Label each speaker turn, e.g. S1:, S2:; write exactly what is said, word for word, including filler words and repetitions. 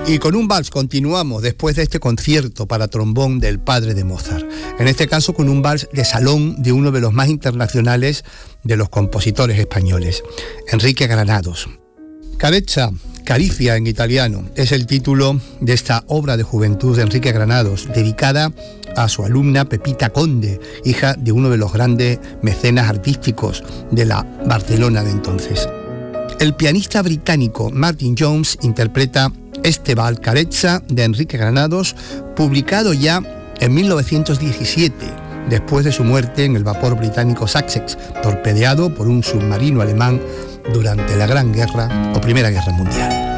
S1: Y con un vals continuamos después de este concierto para trombón del padre de Mozart. En este caso con un vals de salón de uno de los más internacionales de los compositores españoles, Enrique Granados. Carezza, Caricia en italiano, es el título de esta obra de juventud de Enrique Granados, dedicada a su alumna Pepita Conde, hija de uno de los grandes mecenas artísticos de la Barcelona de entonces. El pianista británico Martin Jones interpreta este vals Carezza de Enrique Granados, publicado ya en mil novecientos diecisiete, después de su muerte en el vapor británico Sussex, torpedeado por un submarino alemán durante la Gran Guerra o Primera Guerra Mundial.